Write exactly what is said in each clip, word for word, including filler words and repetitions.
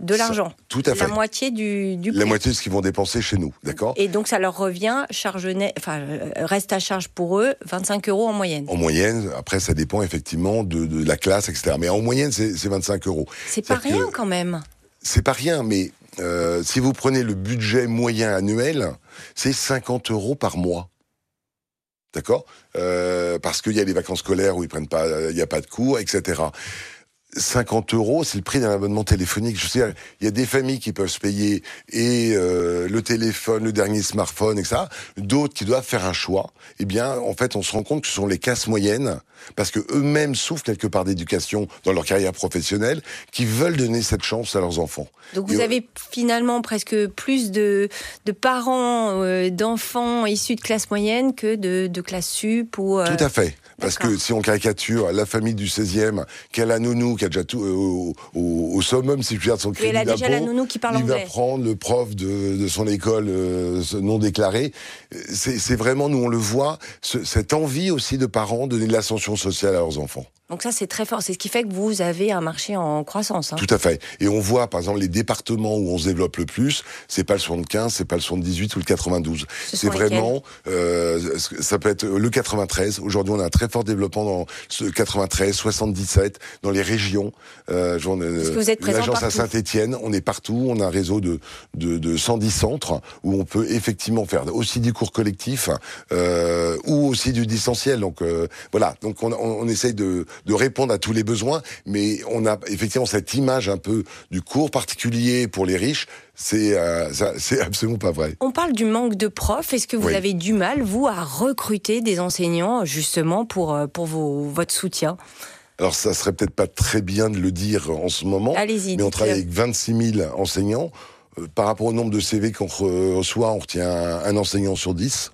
de l'argent. Ça, tout à fait. La moitié du, du prix. La moitié de ce qu'ils vont dépenser chez nous, d'accord ? Et donc ça leur revient, charge net, enfin, reste à charge pour eux, vingt-cinq euros en moyenne. En moyenne, après ça dépend effectivement de, de la classe, et cetera. Mais en moyenne, c'est, c'est vingt-cinq euros. C'est pas C'est-à-dire rien que, quand même. C'est pas rien, mais euh, si vous prenez le budget moyen annuel, c'est cinquante euros par mois. D'accord ? euh, Parce qu'il y a les vacances scolaires où ils prennent pas, il n'y a pas de cours, et cetera. cinquante euros, c'est le prix d'un abonnement téléphonique. Je sais, il y a des familles qui peuvent se payer et euh, le téléphone, le dernier smartphone, et cetera. D'autres qui doivent faire un choix. Eh bien, en fait, on se rend compte que ce sont les classes moyennes, parce que eux-mêmes souffrent quelque part d'éducation dans leur carrière professionnelle, qui veulent donner cette chance à leurs enfants. Donc vous et avez finalement presque plus de, de parents, euh, d'enfants issus de classe moyenne que de, de classe sup ou... Euh... Tout à fait. Parce D'accord. que si on caricature la famille du seizième, qui a la nounou, qui a déjà tout euh, au, au, au summum, si je veux dire, de son crédit elle a d'impôt, déjà la nounou qui parle il anglais. va prendre le prof de, de son école euh, non déclaré. C'est, c'est vraiment, nous on le voit, ce, cette envie aussi de parents de donner de l'ascension sociale à leurs enfants. Donc ça, c'est très fort. C'est ce qui fait que vous avez un marché en croissance. Hein. Tout à fait. Et on voit, par exemple, les départements où on se développe le plus, c'est pas le soixante-quinze, c'est pas le soixante-dix-huit ou le quatre-vingt-douze. Ce C'est sont vraiment, euh, ça peut être le quatre-vingt-treize. Aujourd'hui, on a un très fort développement dans ce quatre-vingt-treize, soixante-dix-sept, dans les régions. Euh, genre, Est-ce que vous êtes présent l'agence à partout ? Saint-Étienne, on est partout. On a un réseau de, de, de cent dix centres où on peut effectivement faire aussi du cours collectif euh, ou aussi du distanciel. Donc euh, voilà. Donc on, on, on essaye de, de répondre à tous les besoins, mais on a effectivement cette image un peu du cours particulier pour les riches. C'est, euh, ça, c'est absolument pas vrai. On parle du manque de profs. Est-ce que vous Oui. avez du mal, vous, à recruter des enseignants, justement, pour, pour vos, votre soutien ? Alors ça serait peut-être pas très bien de le dire en ce moment, Allez-y, mais on dites-le. travaille avec vingt-six mille enseignants. Euh, par rapport au nombre de C V qu'on reçoit, on retient un, un enseignant sur dix.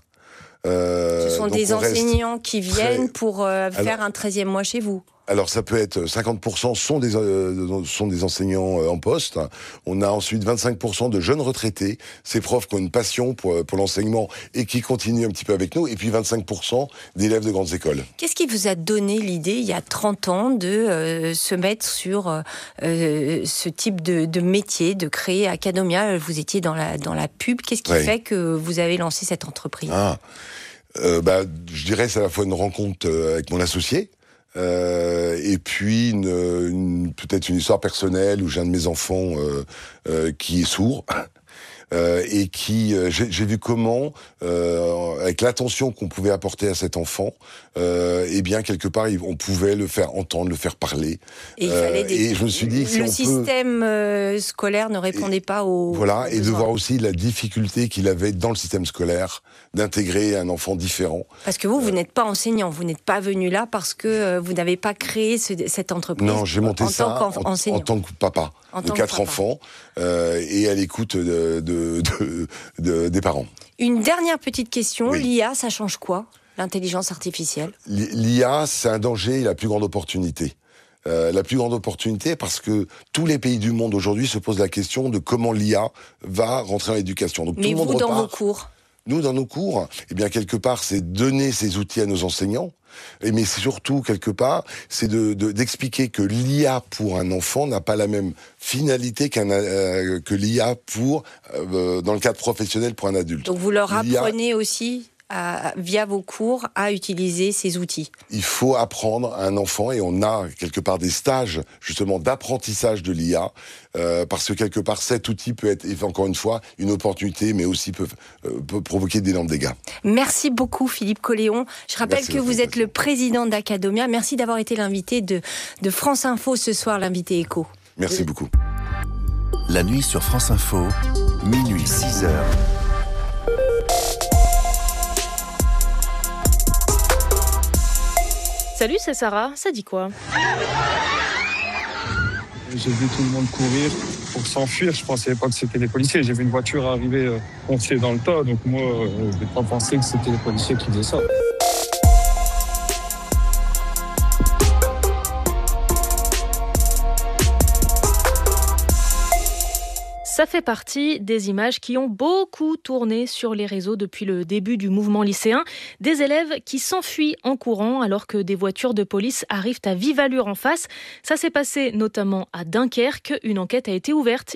Euh, Ce sont donc des on reste enseignants qui viennent très... pour euh, faire Alors, un treizième mois chez vous. Alors ça peut être cinquante pour cent sont des euh, sont des enseignants euh, en poste. On a ensuite vingt-cinq pour cent de jeunes retraités, ces profs qui ont une passion pour pour l'enseignement et qui continuent un petit peu avec nous, et puis vingt-cinq pour cent d'élèves de grandes écoles. Qu'est-ce qui vous a donné l'idée il y a trente ans de euh, se mettre sur euh, ce type de, de métier, de créer Acadomia ? Vous étiez dans la dans la pub. Qu'est-ce qui Ouais. fait que vous avez lancé cette entreprise ? Ah, euh, bah je dirais c'est à la fois une rencontre euh, avec mon associé. Euh, et puis une, une, peut-être une histoire personnelle où j'ai un de mes enfants euh, euh, qui est sourd euh, et qui euh, j'ai, j'ai vu comment euh, avec l'attention qu'on pouvait apporter à cet enfant, euh, et bien quelque part on pouvait le faire entendre, le faire parler. Et il fallait des... et je me suis dit que si le on système peut... scolaire ne répondait et, pas aux voilà aux et de voir aussi la difficulté qu'il avait dans le système scolaire d'intégrer un enfant différent. Parce que vous, vous n'êtes pas enseignant, vous n'êtes pas venu là parce que vous n'avez pas créé ce, cette entreprise. Non, j'ai monté en ça tant en, en tant que papa en de tant quatre que papa. enfants euh, et à l'écoute de, de, de, de, des parents. Une dernière petite question, Oui. l'I A, ça change quoi ? L'intelligence artificielle ? L'I A, c'est un danger et la plus grande opportunité. Euh, la plus grande opportunité parce que tous les pays du monde aujourd'hui se posent la question de comment l'I A va rentrer dans l'éducation. Donc, Mais tout le monde vous, dans repart. vos cours ? Nous, dans nos cours, eh bien, quelque part, c'est donner ces outils à nos enseignants. Et mais surtout, quelque part, c'est de, de, d'expliquer que l'I A pour un enfant n'a pas la même finalité qu'un, euh, que l'I A pour, euh, dans le cadre professionnel pour un adulte. Donc vous leur L'I A, apprenez aussi, à, via vos cours, à utiliser ces outils. il faut apprendre à un enfant, et on a quelque part des stages justement d'apprentissage de l'I A, euh, parce que quelque part cet outil peut être, encore une fois, une opportunité, mais aussi peut, euh, peut provoquer d'énormes dégâts. Merci beaucoup Philippe Colléon. Je rappelle Merci, que vous êtes le président d'Acadomia. Merci d'avoir été l'invité de, de France Info ce soir, l'invité éco. Merci beaucoup. La nuit sur France Info, minuit six heures. Salut, c'est Sarah, ça dit quoi ? J'ai vu tout le monde courir pour s'enfuir, je pensais pas que c'était des policiers. J'ai vu une voiture arriver euh, foncer dans le tas, donc moi, euh, je n'ai pas pensé que c'était les policiers qui faisaient ça. Ça fait partie des images qui ont beaucoup tourné sur les réseaux depuis le début du mouvement lycéen. Des élèves qui s'enfuient en courant alors que des voitures de police arrivent à vive allure en face. Ça s'est passé notamment à Dunkerque. Une enquête a été ouverte